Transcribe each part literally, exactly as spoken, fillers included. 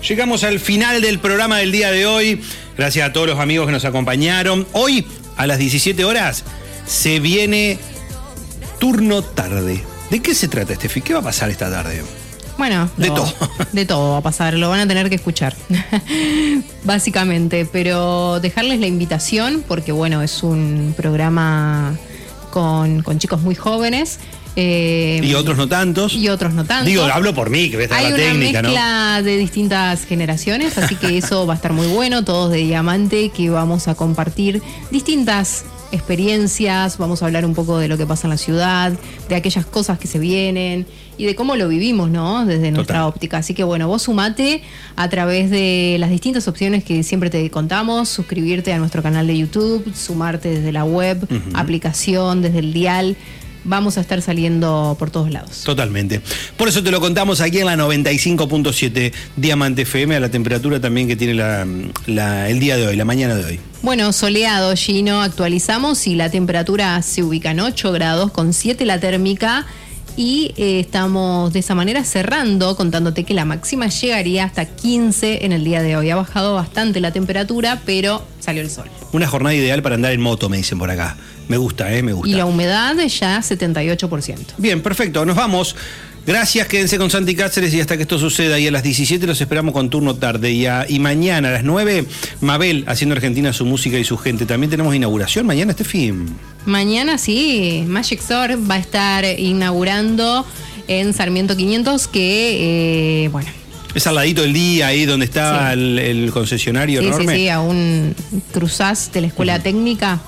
Llegamos al final del programa del día de hoy. Gracias a todos los amigos que nos acompañaron. Hoy, a las diecisiete horas, se viene Turno Tarde. ¿De qué se trata, Estefi? ¿Qué va a pasar esta tarde? Bueno, de lo, todo. De todo va a pasar, lo van a tener que escuchar, básicamente. Pero dejarles la invitación, porque bueno, es un programa con, con chicos muy jóvenes. Eh, y otros no tantos. Y otros no tantos. Digo, hablo por mí, que voy a estar Hay la una técnica, ¿no? mezcla de distintas generaciones, así que eso va a estar muy bueno. Todos de Diamante, que vamos a compartir distintas experiencias, vamos a hablar un poco de lo que pasa en la ciudad, de aquellas cosas que se vienen y de cómo lo vivimos, ¿no? Desde nuestra Total. óptica. Así que bueno, vos sumate a través de las distintas opciones que siempre te contamos, suscribirte a nuestro canal de YouTube, sumarte desde la web, Uh-huh. aplicación, desde el dial. Vamos a estar saliendo por todos lados. Totalmente. Por eso te lo contamos aquí en la noventa y cinco punto siete Diamante F M, a la temperatura también que tiene la, la, el día de hoy, la mañana de hoy. Bueno, soleado, Gino, actualizamos y la temperatura se ubica en ocho grados, con siete la térmica. Y eh, estamos de esa manera cerrando, contándote que la máxima llegaría hasta quince en el día de hoy. Ha bajado bastante la temperatura, pero salió el sol. Una jornada ideal para andar en moto, me dicen por acá. Me gusta, ¿eh? Me gusta. Y la humedad ya setenta y ocho por ciento. Bien, perfecto. Nos vamos. Gracias, quédense con Santi Cáceres y hasta que esto suceda. Y a las diecisiete los esperamos con Turno Tarde. Y, a, y mañana a las nueve, Mabel haciendo Argentina su música y su gente. También tenemos inauguración mañana, Estefi. Mañana sí, Magic Store va a estar inaugurando en Sarmiento quinientos, que, eh, bueno... Es al ladito del día, ahí donde está Sí. el, el concesionario Sí, enorme. sí, sí, aún cruzás de la escuela Uh-huh. técnica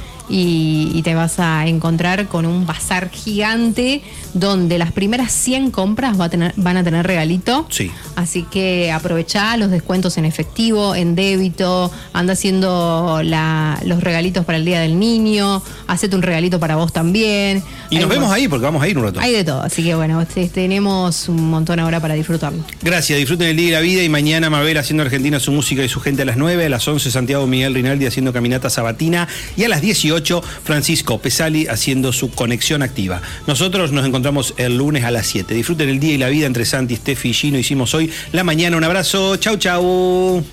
y, y te vas a encontrar con un bazar gigante donde las primeras cien compras va a tener, van a tener regalito. Sí. Así que aprovechá los descuentos en efectivo, en débito, anda haciendo la, los regalitos para el Día del Niño, hacete un regalito para vos también. Y Hay nos un vemos mon- ahí porque vamos a ir un rato. Hay de todo, así que bueno, este, tenemos un montón ahora para disfrutarlo. Gracias, disfruten el día y la vida. Y mañana Mabel haciendo Argentina su música y su gente a las nueve, a las once Santiago Miguel Rinaldi haciendo caminata sabatina y a las dieciocho Francisco Pesali haciendo su conexión activa. Nosotros nos encontramos el lunes a las siete. Disfruten el día y la vida entre Santi, Steffi y Gino. Hicimos hoy la mañana. Un abrazo. Chau, chau.